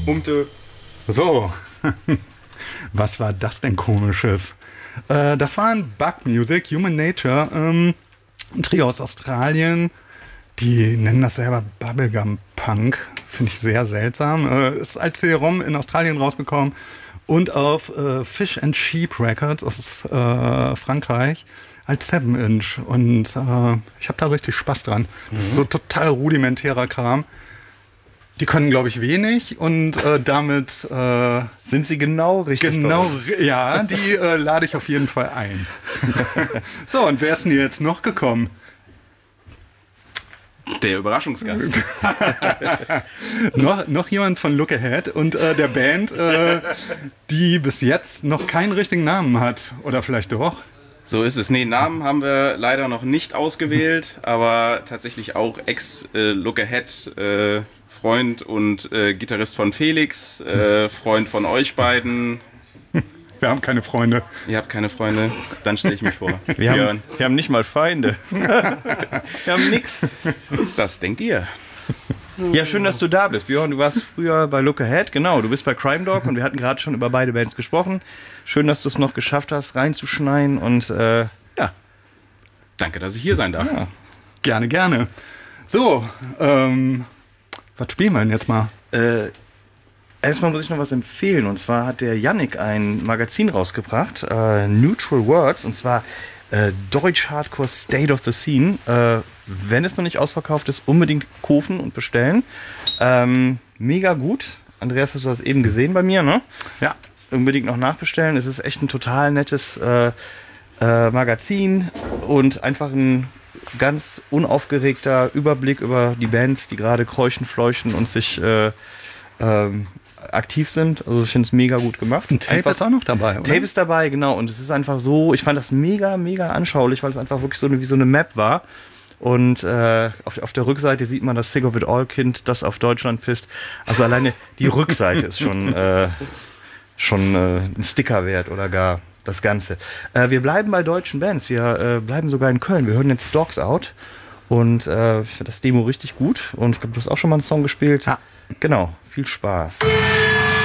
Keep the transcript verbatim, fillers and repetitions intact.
Umte. So, was war das denn Komisches? Äh, das war ein Bug Music, Human Nature, ähm, ein Trio aus Australien. Die nennen das selber Bubblegum Punk. Finde ich sehr seltsam. Äh, ist als C D-ROM in Australien rausgekommen und auf äh, Fish and Sheep Records aus äh, Frankreich als seven inch. Und äh, ich habe da richtig Spaß dran. Das mhm. ist so total rudimentärer Kram. Die können, glaube ich, wenig und äh, damit äh, sind sie genau richtig. Genau, ja, die äh, lade ich auf jeden Fall ein. So, und wer ist denn jetzt noch gekommen? Der Überraschungsgast. noch, noch jemand von Look Ahead und äh, der Band, äh, die bis jetzt noch keinen richtigen Namen hat. Oder vielleicht doch? So ist es. Nee, Namen haben wir leider noch nicht ausgewählt, aber tatsächlich auch Ex-Look äh, Ahead äh, Freund und äh, Gitarrist von Felix, äh, Freund von euch beiden. Wir haben keine Freunde. Ihr habt keine Freunde? Dann stelle ich mich vor. Wir haben, wir haben nicht mal Feinde. Wir haben nix. Das denkt ihr. Ja, schön, dass du da bist. Björn, du warst früher bei Look Ahead, genau. Du bist bei Crime Dog und wir hatten gerade schon über beide Bands gesprochen. Schön, dass du es noch geschafft hast, reinzuschneien und äh, ja. Danke, dass ich hier sein darf. Ja. Gerne, gerne. So, ähm, was spielen wir denn jetzt mal? Äh, Erstmal muss ich noch was empfehlen, und zwar hat der Yannick ein Magazin rausgebracht, äh, Neutral Words, und zwar äh, Deutsch Hardcore State of the Scene. Äh, wenn es noch nicht ausverkauft ist, unbedingt kaufen und bestellen. Ähm, mega gut. Andreas, hast du das eben gesehen bei mir, ne? Ja. Unbedingt noch nachbestellen. Es ist echt ein total nettes äh, äh, Magazin und einfach ein ganz unaufgeregter Überblick über die Bands, die gerade keuchen, fleuchen und sich äh, ähm, aktiv sind. Also ich finde es mega gut gemacht. Ein Tape einfach, ist auch noch dabei, oder? Tape ist dabei, genau. Und es ist einfach so, ich fand das mega, mega anschaulich, weil es einfach wirklich so eine, wie so eine Map war. Und äh, auf, auf der Rückseite sieht man das Sick of It All Kind, das auf Deutschland pisst. Also alleine die Rückseite ist schon, äh, schon äh, ein Sticker wert oder gar das Ganze. Äh, wir bleiben bei deutschen Bands. Wir äh, bleiben sogar in Köln. Wir hören jetzt Dogs Out. Und äh, ich finde das Demo richtig gut. Und ich glaube, du hast auch schon mal einen Song gespielt. Ja. Genau. Viel Spaß.